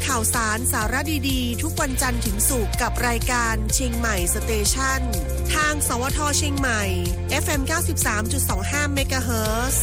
ข่าวสารสาระดีๆทุกวันจันทร์ถึงศุกร์กับรายการเชียงใหม่สเตชันทางสวทเชียงใหม่ FM 93.25 เมกะเฮิรตซ์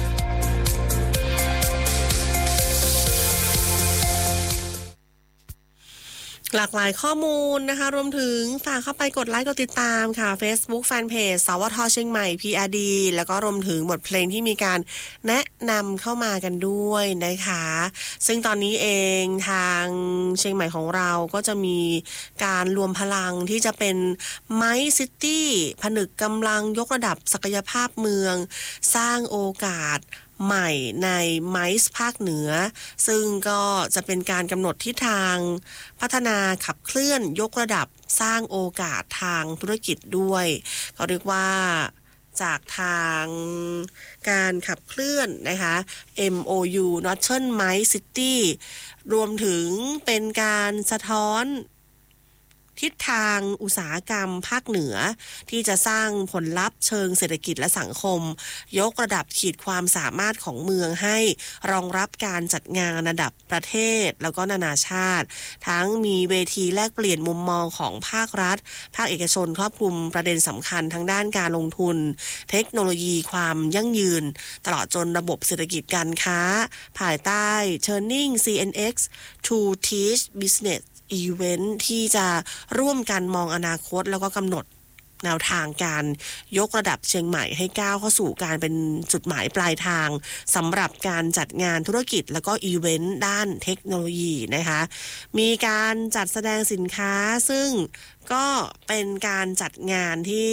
หลากหลายข้อมูลนะคะรวมถึงฝากเข้าไปกดไลค์กดติดตามค่ะ Facebook Fanpage สวทเชียงใหม่ PRD แล้วก็รวมถึงบทเพลงที่มีการแนะนำเข้ามากันด้วยนะคะซึ่งตอนนี้เองทางเชียงใหม่ของเราก็จะมีการรวมพลังที่จะเป็นไมซ์ซิตี้ผนึกกำลังยกระดับศักยภาพเมืองสร้างโอกาสใหม่ในไมซ์ภาคเหนือซึ่งก็จะเป็นการกำหนดทิศทางพัฒนาขับเคลื่อนยกระดับสร้างโอกาสทางธุรกิจด้วยก็เรียกว่าจากทางการขับเคลื่อนนะคะ MOU Northern Mice City รวมถึงเป็นการสะท้อนทิศทางอุตสาหกรรมภาคเหนือที่จะสร้างผลลัพธ์เชิงเศรษฐกิจและสังคมยกระดับขีดความสามารถของเมืองให้รองรับการจัดงานระดับประเทศแล้วก็นานาชาติทั้งมีเวทีแลกเปลี่ยนมุมมองของภาครัฐภาคเอกชนครอบคลุมประเด็นสำคัญทั้งด้านการลงทุนเทคโนโลยีความยั่งยืนตลอดจนระบบเศรษฐกิจการค้าภายใต้ Turning CNX to Teach Businessอีเวนท์ที่จะร่วมกันมองอนาคตแล้วก็กำหนดแนวทางการยกระดับเชียงใหม่ให้ก้าวเข้าสู่การเป็นจุดหมายปลายทางสำหรับการจัดงานธุรกิจแล้วก็อีเวนต์ด้านเทคโนโลยีนะคะมีการจัดแสดงสินค้าซึ่งก็เป็นการจัดงานที่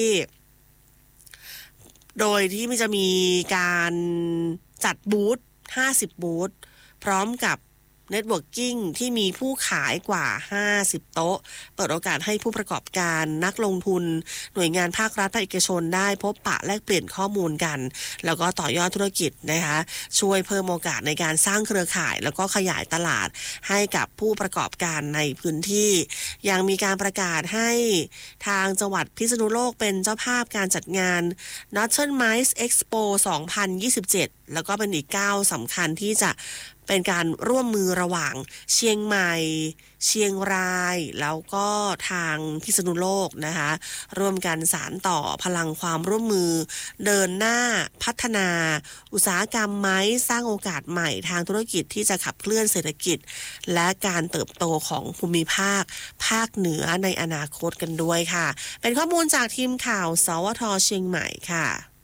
โดยที่มันจะมีการจัดบูธ50บูธพร้อมกับNetworking ที่มีผู้ขายกว่า50โต๊ะเปิดโอกาสให้ผู้ประกอบการนักลงทุนหน่วยงานภาครัฐภาคเอกชนได้พบปะแลกเปลี่ยนข้อมูลกันแล้วก็ต่อยอดธุรกิจนะคะช่วยเพิ่มโอกาสในการสร้างเครือข่ายแล้วก็ขยายตลาดให้กับผู้ประกอบการในพื้นที่ยังมีการประกาศให้ทางจังหวัดพิษณุโลกเป็นเจ้าภาพการจัดงาน Northern Mice Expo 2027แล้วก็เป็นอีกก้าวสำคัญที่จะเป็นการร่วมมือระหว่างเชียงใหม่เชียงรายแล้วก็ทางพิษณุโลกนะคะร่วมกันสานต่อพลังความร่วมมือเดินหน้าพัฒนาอุตสาหกรรมไม้สร้างโอกาสใหม่ทางธุรกิจที่จะขับเคลื่อนเศรษฐกิจและการเติบโตของภูมิภาคภาคเหนือในอนาคตกันด้วยค่ะเป็นข้อมูลจากทีมข่าวสวทเชียงใหม่ค่ะ